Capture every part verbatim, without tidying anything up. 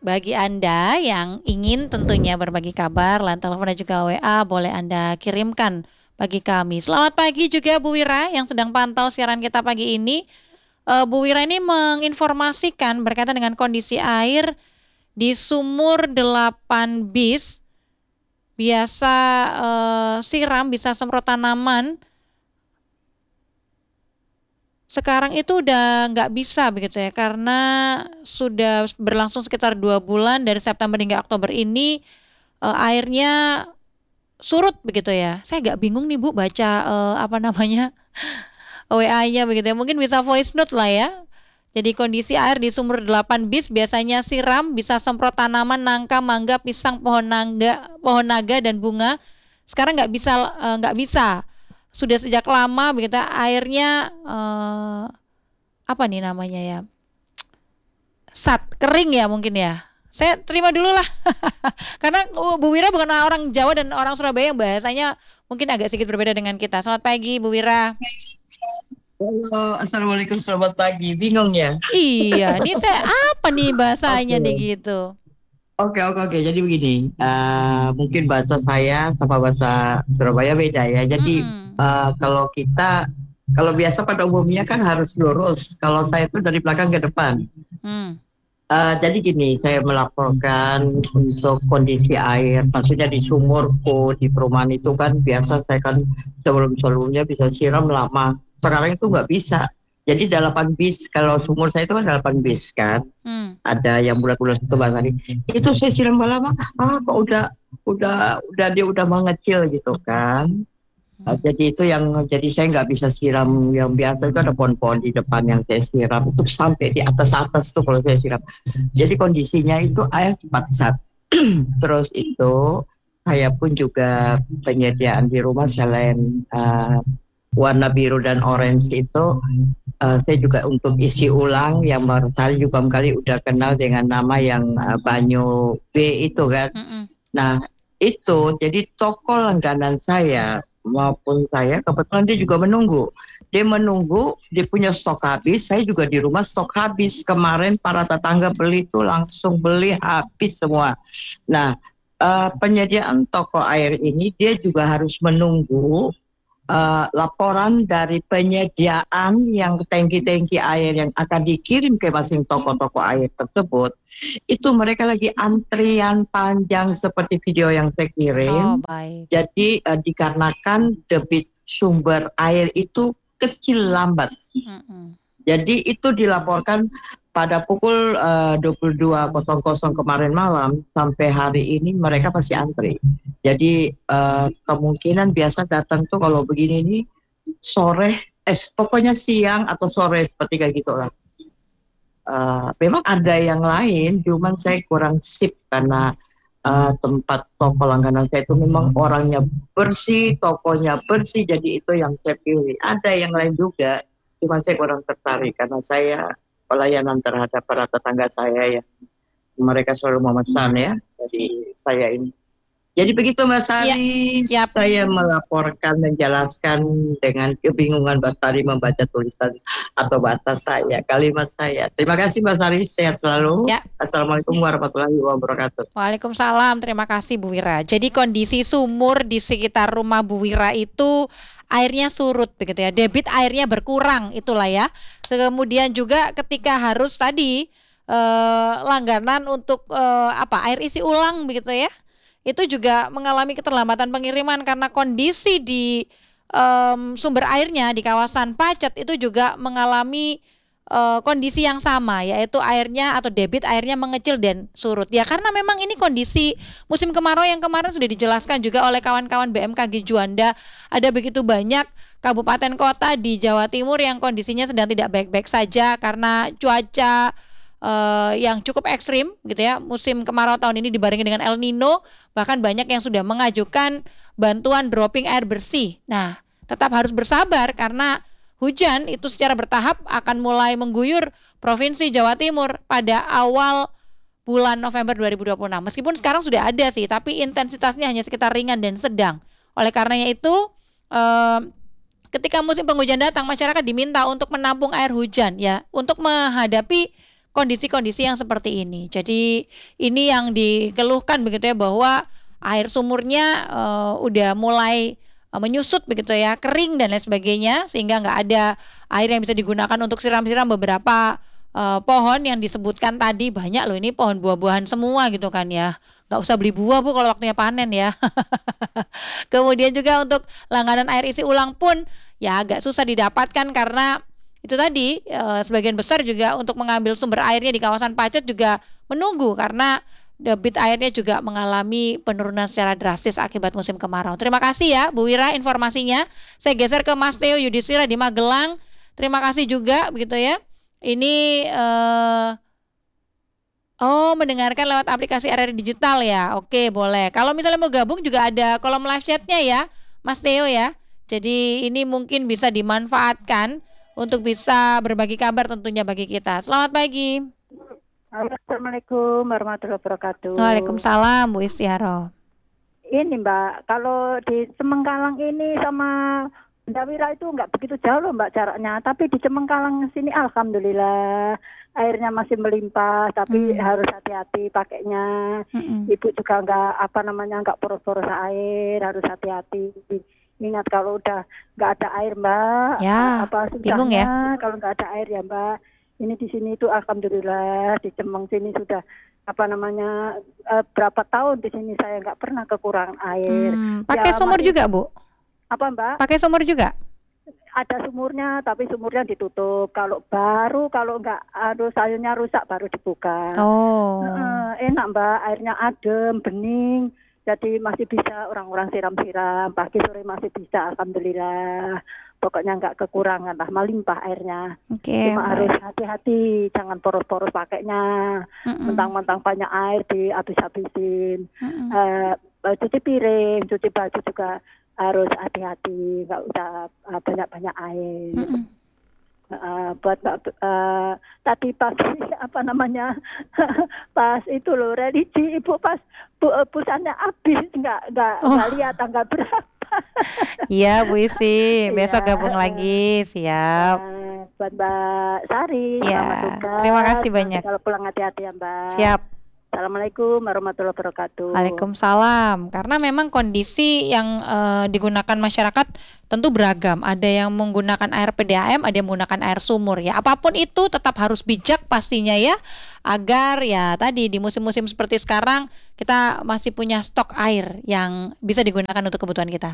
Bagi Anda yang ingin tentunya berbagi kabar, line telepon dan juga W A boleh Anda kirimkan bagi kami. Selamat pagi juga Bu Wira yang sedang pantau siaran kita pagi ini. Eh, Bu Wira ini menginformasikan berkaitan dengan kondisi air di sumur delapan bis. Biasa eh, siram, bisa semprot tanaman. Sekarang itu udah nggak bisa begitu ya, karena sudah berlangsung sekitar dua bulan dari September hingga Oktober ini eh, airnya surut begitu ya. Saya agak bingung nih Bu baca eh, apa namanya W A-nya begitu ya. Mungkin bisa voice note lah ya. Jadi kondisi air di sumur delapan bis biasanya siram, bisa semprot tanaman nangka, mangga, pisang, pohon naga, pohon naga dan bunga. Sekarang nggak bisa eh, nggak bisa. Sudah sejak lama begitu airnya eh, apa nih namanya ya? Sat, kering ya mungkin ya. Saya terima dulu lah. Karena uh, Bu Wira bukan orang Jawa dan orang Surabaya yang bahasanya mungkin agak sedikit berbeda dengan kita. Selamat pagi Bu Wira. Halo, Assalamualaikum, selamat pagi. Bingung ya? Iya, ini saya apa nih bahasanya nih Oke, gitu. oke, oke, oke. Jadi begini, eh, mungkin bahasa saya sama bahasa Surabaya beda ya. Jadi Mm-mm. eh, kalau kita, kalau biasa pada umumnya kan harus lurus. Kalau saya itu dari belakang ke depan. Hmm. Eh, jadi gini, saya melaporkan untuk kondisi air, maksudnya di sumurku, di perumahan itu kan biasa saya kan sebelum-sebelumnya bisa siram lama. Sekarang itu nggak bisa. Jadi delapan bis, kalau sumur saya itu kan delapan bis kan. Hmm. Ada yang bulat-bulat itu Bang Ari. Itu saya siram lama, ah kok udah udah udah dia udah mengecil gitu kan. Uh, Hmm. jadi itu yang jadi saya nggak bisa siram yang biasa itu ada pohon-pohon di depan yang saya siram itu sampai di atas-atas tuh kalau saya siram. Jadi kondisinya itu air cepat sat. Terus itu saya pun juga penyediaan di rumah selain uh, warna biru dan orange itu uh, saya juga untuk isi ulang yang saya juga kali udah kenal dengan nama yang uh, Banyu B itu kan. Mm-mm. Nah, itu jadi toko langganan saya maupun saya kebetulan dia juga menunggu. Dia menunggu, dia punya stok habis, saya juga di rumah stok habis. Kemarin para tetangga beli itu langsung beli habis semua. Nah, eh, penyediaan toko air ini dia juga harus menunggu uh, laporan dari penyediaan yang tangki-tangki air yang akan dikirim ke masing toko-toko air tersebut. Itu mereka lagi antrian panjang seperti video yang saya Oh, kirim. baik. Jadi uh, dikarenakan debit sumber air itu kecil lambat. Mm-mm. Jadi itu dilaporkan pada pukul uh, dua puluh dua nol nol kemarin malam sampai hari ini mereka masih antri. Jadi uh, kemungkinan biasa datang tuh kalau begini nih sore, eh pokoknya siang atau sore seperti kayak gitu lah. Uh, memang ada yang lain, cuman saya kurang sip karena uh, tempat toko langganan saya itu memang orangnya bersih, tokonya bersih, jadi itu yang saya pilih. Ada yang lain juga, cuman saya kurang tertarik karena saya pelayanan terhadap para tetangga saya ya, mereka selalu memesan ya, jadi saya ini. Jadi begitu Mbak Iya, Sari, siap. saya melaporkan, menjelaskan dengan kebingungan Mbak Sari membaca tulisan atau bahasa saya, kalimat saya. Terima kasih Mbak Sari, sehat selalu. Ya. Assalamualaikum warahmatullahi wabarakatuh. Waalaikumsalam, terima kasih Bu Wira. Jadi kondisi sumur di sekitar rumah Bu Wira itu airnya surut begitu ya. Debit airnya berkurang itulah ya. Kemudian juga ketika harus tadi eh, langganan untuk eh, apa air isi ulang begitu ya. Itu juga mengalami keterlambatan pengiriman karena kondisi di em, sumber airnya di kawasan Pacet itu juga mengalami eh, kondisi yang sama, yaitu airnya atau debit airnya mengecil dan surut. Ya karena memang ini kondisi musim kemarau yang kemarin sudah dijelaskan juga oleh kawan-kawan B M K G Juanda, ada begitu banyak kabupaten kota di Jawa Timur yang kondisinya sedang tidak baik-baik saja karena cuaca eh, yang cukup ekstrim gitu ya. Musim kemarau tahun ini dibarengi dengan El Nino, bahkan banyak yang sudah mengajukan bantuan dropping air bersih. Nah, tetap harus bersabar karena hujan itu secara bertahap akan mulai mengguyur Provinsi Jawa Timur pada awal bulan November dua ribu dua puluh enam. Meskipun sekarang sudah ada sih, tapi intensitasnya hanya sekitar ringan dan sedang. Oleh karenanya itu, eh, ketika musim penghujan datang, masyarakat diminta untuk menampung air hujan ya, untuk menghadapi kondisi-kondisi yang seperti ini. Jadi ini yang dikeluhkan begitu ya, bahwa air sumurnya uh, udah mulai uh, menyusut begitu ya, kering dan lain sebagainya, sehingga nggak ada air yang bisa digunakan untuk siram-siram beberapa uh, pohon yang disebutkan tadi. Banyak loh ini pohon buah-buahan semua gitu kan ya. Nggak usah beli buah Bu kalau waktunya panen ya. Kemudian juga untuk langganan air isi ulang pun ya agak susah didapatkan karena itu tadi eh, sebagian besar juga untuk mengambil sumber airnya di kawasan Pacet juga menunggu karena debit airnya juga mengalami penurunan secara drastis akibat musim kemarau. Terima kasih ya Bu Wira informasinya. Saya geser ke Mas Theo Yudhistira di Magelang. Terima kasih juga begitu ya. Ini eh, oh, mendengarkan lewat aplikasi R R Digital ya. Oke, boleh. Kalau misalnya mau gabung juga ada kolom live chatnya ya, Mas Theo ya. Jadi ini mungkin bisa dimanfaatkan untuk bisa berbagi kabar tentunya bagi kita. Selamat pagi. Assalamualaikum warahmatullahi wabarakatuh. Waalaikumsalam Bu Istiaro. Ini Mbak, kalau di Cemengkalang ini sama Bunda Wira itu nggak begitu jauh loh Mbak jaraknya. Tapi di Cemengkalang sini alhamdulillah airnya masih melimpah, tapi hmm. harus hati-hati pakainya. Hmm. Ibu juga nggak apa namanya nggak poros-poros air, harus hati-hati. Ingat kalau udah nggak ada air Mbak, ya, apa bingung ya kalau nggak ada air ya Mbak. Ini di sini itu alhamdulillah di Cemeng sini sudah apa namanya uh, berapa tahun di sini saya nggak pernah kekurangan air. Hmm. Pakai ya, sumur masih, juga Bu? Apa Mbak? Pakai sumur juga? Ada sumurnya tapi sumurnya ditutup. Kalau baru kalau nggak aduh sayurnya rusak baru dibuka. Oh. Uh, enak Mbak, airnya adem, bening. Jadi masih bisa orang-orang siram-siram, pagi sore masih bisa, alhamdulillah. Pokoknya nggak kekurangan lah, melimpah airnya. Okay, Cuma baik. Harus hati-hati, jangan poros-poros pakainya. Mm-mm. Mentang-mentang banyak air dihabis-habisin. Uh, cuci piring, cuci baju juga harus hati-hati, nggak usah uh, banyak-banyak air. Uh, buat uh, tadi pas apa namanya pas itu loh religi ibu pas bu, busannya habis nggak nggak oh. nggak lihat tanggal berapa. Iya Bu Isi, besok ya. Gabung lagi, siap. Uh, buat Mbak Sari, ya. Selamat tugas. Terima kasih banyak. Kalau pulang hati-hati ya Mbak. Siap. Assalamualaikum warahmatullahi wabarakatuh. Waalaikumsalam. Karena memang kondisi yang uh, digunakan masyarakat tentu beragam. Ada yang menggunakan air P D A M, ada yang menggunakan air sumur ya. Apapun itu tetap harus bijak pastinya ya. Agar ya tadi di musim-musim seperti sekarang kita masih punya stok air yang bisa digunakan untuk kebutuhan kita.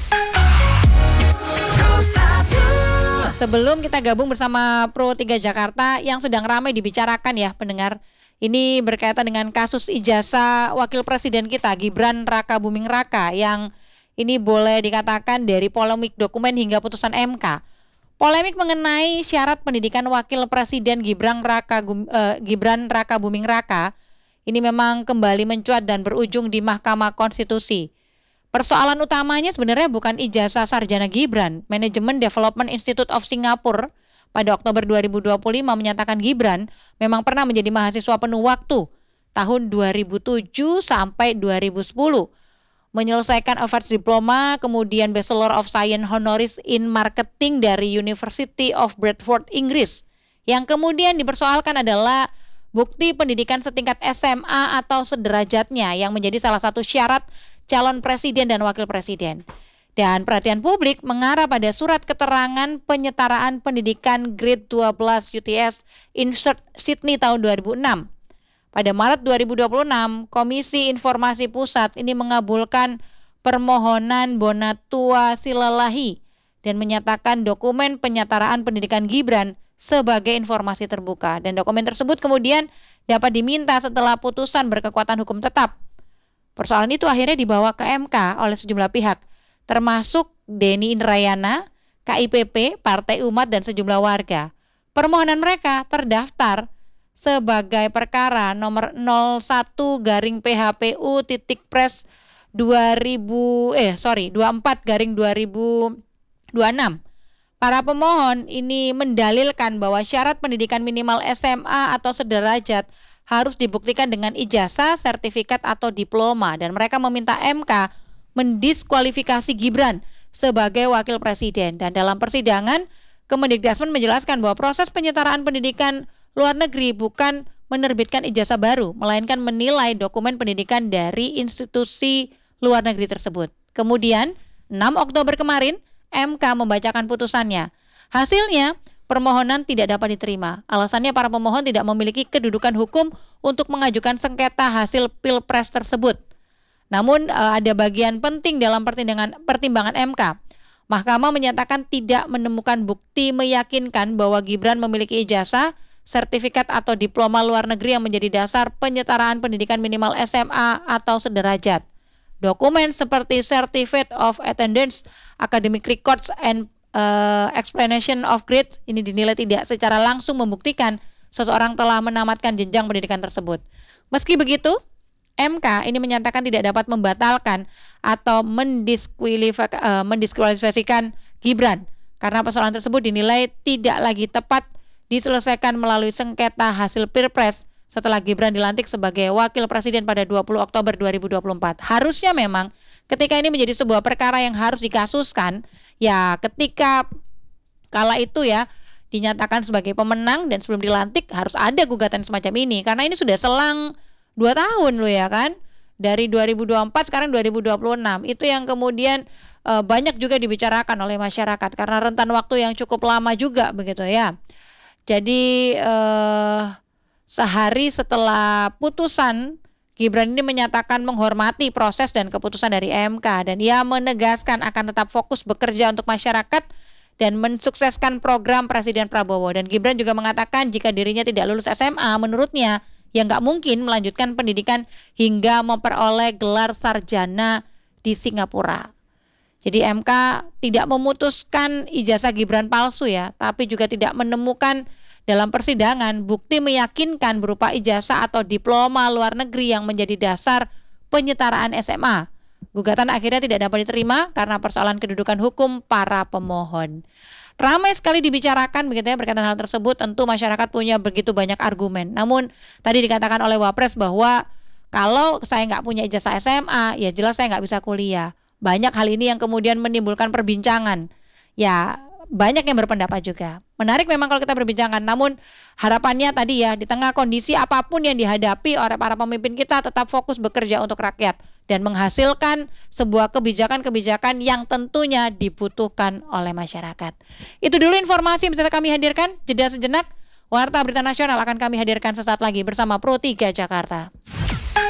Sebelum kita gabung bersama Pro tiga Jakarta yang sedang ramai dibicarakan ya pendengar. Ini berkaitan dengan kasus ijazah wakil presiden kita Gibran Raka Buming Raka yang ini boleh dikatakan dari polemik dokumen hingga putusan M K. Polemik mengenai syarat pendidikan wakil presiden Gibran Raka uh, Gibran Raka Buming Raka ini memang kembali mencuat dan berujung di Mahkamah Konstitusi. Persoalan utamanya sebenarnya bukan ijazah sarjana Gibran. Manajemen Development Institute of Singapore pada Oktober dua ribu dua puluh lima menyatakan Gibran memang pernah menjadi mahasiswa penuh waktu tahun dua ribu tujuh sampai dua ribu sepuluh. Menyelesaikan Advanced Diploma, kemudian Bachelor of Science Honoris in Marketing dari University of Bradford, Inggris. Yang kemudian dipersoalkan adalah bukti pendidikan setingkat S M A atau sederajatnya yang menjadi salah satu syarat calon presiden dan wakil presiden. Dan perhatian publik mengarah pada surat keterangan penyetaraan pendidikan grade dua belas U T S Insert Sydney tahun dua ribu enam. Pada Maret dua ribu dua puluh enam, Komisi Informasi Pusat ini mengabulkan permohonan Bonatua Silalahi dan menyatakan dokumen penyetaraan pendidikan Gibran sebagai informasi terbuka. Dan dokumen tersebut kemudian dapat diminta setelah putusan berkekuatan hukum tetap. Persoalan itu akhirnya dibawa ke M K oleh sejumlah pihak, termasuk Denny Indrayana, K I P P, Partai Umat, dan sejumlah warga. Permohonan mereka terdaftar sebagai perkara nomor nol satu garing P H P U titik pres dua ribu eh sorry dua puluh empat garing dua ribu dua puluh enam. Para pemohon ini mendalilkan bahwa syarat pendidikan minimal S M A atau sederajat harus dibuktikan dengan ijazah, sertifikat, atau diploma, dan mereka meminta M K mendiskualifikasi Gibran sebagai wakil presiden. Dan dalam persidangan, Kemendikbudristek menjelaskan bahwa proses penyetaraan pendidikan luar negeri, bukan menerbitkan ijazah baru, melainkan menilai dokumen pendidikan dari institusi luar negeri tersebut. Kemudian, enam Oktober kemarin, M K membacakan putusannya. Hasilnya, permohonan tidak dapat diterima. Alasannya para pemohon tidak memiliki kedudukan hukum untuk mengajukan sengketa hasil Pilpres tersebut. Namun ada bagian penting dalam pertimbangan, pertimbangan M K. Mahkamah menyatakan tidak menemukan bukti meyakinkan bahwa Gibran memiliki ijazah, sertifikat atau diploma luar negeri yang menjadi dasar penyetaraan pendidikan minimal S M A atau sederajat. Dokumen seperti Certificate of Attendance, Academic Records, and Uh, explanation of grades ini dinilai tidak secara langsung membuktikan seseorang telah menamatkan jenjang pendidikan tersebut. Meski begitu, M K ini menyatakan tidak dapat membatalkan atau mendiskualifik- uh, mendiskualifikasikan Gibran karena persoalan tersebut dinilai tidak lagi tepat diselesaikan melalui sengketa hasil Pilpres setelah Gibran dilantik sebagai wakil presiden pada dua puluh Oktober dua ribu dua puluh empat. Harusnya memang ketika ini menjadi sebuah perkara yang harus dikasuskan, ya ketika kala itu ya dinyatakan sebagai pemenang dan sebelum dilantik harus ada gugatan semacam ini. Karena ini sudah selang dua tahun loh ya kan. Dari dua ribu dua puluh empat sekarang dua ribu dua puluh enam. Itu yang kemudian e, banyak juga dibicarakan oleh masyarakat karena rentan waktu yang cukup lama juga begitu ya. Jadi e, sehari setelah putusan, Gibran ini menyatakan menghormati proses dan keputusan dari M K dan ia menegaskan akan tetap fokus bekerja untuk masyarakat dan mensukseskan program Presiden Prabowo. Dan Gibran juga mengatakan jika dirinya tidak lulus S M A, menurutnya ya nggak mungkin melanjutkan pendidikan hingga memperoleh gelar sarjana di Singapura. Jadi M K tidak memutuskan ijazah Gibran palsu ya, tapi juga tidak menemukan dalam persidangan bukti meyakinkan berupa ijazah atau diploma luar negeri yang menjadi dasar penyetaraan S M A. Gugatan akhirnya tidak dapat diterima karena persoalan kedudukan hukum para pemohon. Ramai sekali dibicarakan begitu ya berkaitan hal tersebut, tentu masyarakat punya begitu banyak argumen. Namun tadi dikatakan oleh Wapres bahwa kalau saya nggak punya ijazah S M A, ya jelas saya nggak bisa kuliah. Banyak hal ini yang kemudian menimbulkan perbincangan. Ya banyak yang berpendapat juga. Menarik memang kalau kita berbincangkan, namun harapannya tadi ya di tengah kondisi apapun yang dihadapi oleh para pemimpin kita tetap fokus bekerja untuk rakyat dan menghasilkan sebuah kebijakan-kebijakan yang tentunya dibutuhkan oleh masyarakat. Itu dulu informasi yang bisa kami hadirkan. Jeda sejenak, Warta Berita Nasional akan kami hadirkan sesaat lagi bersama Pro tiga Jakarta.